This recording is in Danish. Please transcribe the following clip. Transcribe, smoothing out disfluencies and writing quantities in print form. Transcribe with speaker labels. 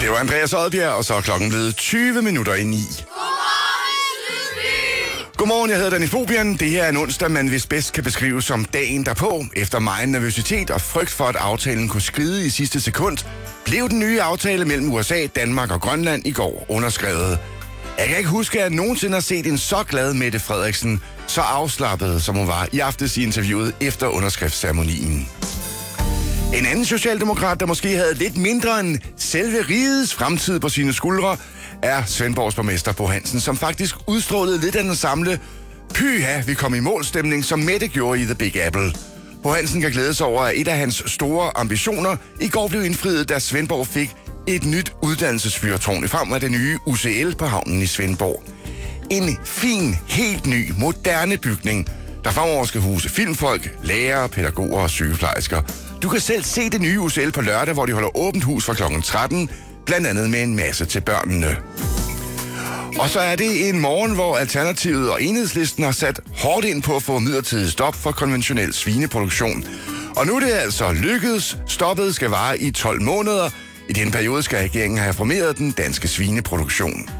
Speaker 1: Det var Andreas Odbjerg, og så er klokken blevet 20 minutter i 9. Godmorgen, jeg hedder Danny Fobian. Det her er en onsdag, man vist bedst kan beskrive som dagen derpå. Efter meget nervøsitet og frygt for, at aftalen kunne skride i sidste sekund, blev den nye aftale mellem USA, Danmark og Grønland i går underskrevet. Jeg kan ikke huske, at jeg nogensinde har set en så glad Mette Frederiksen, så afslappet som hun var i aftes i interviewet efter underskriftsceremonien. En anden socialdemokrat, der måske havde lidt mindre end selve rigets fremtid på sine skuldre, er Svendborgs borgmester Bo Hansen, som faktisk udstrålede lidt af den samle pyha, vi kom i målstemning, som Mette gjorde i The Big Apple. Bo Hansen kan glæde sig over, at et af hans store ambitioner i går blev indfriet, da Svendborg fik et nyt uddannelsesfyrtårn i form af det nye UCL på havnen i Svendborg. En fin, helt ny, moderne bygning, der fremover skal huse filmfolk, lærere, pædagoger og sygeplejersker. Du kan selv se det nye UCL på lørdag, hvor de holder åbent hus fra kl. 13, blandt andet med en masse til børnene. Og så er det en morgen, hvor Alternativet og Enhedslisten har sat hårdt ind på at få midlertidigt stop for konventionel svineproduktion. Og nu er det altså lykkedes. Stoppet skal vare i 12 måneder. I den periode skal regeringen have reformeret den danske svineproduktion.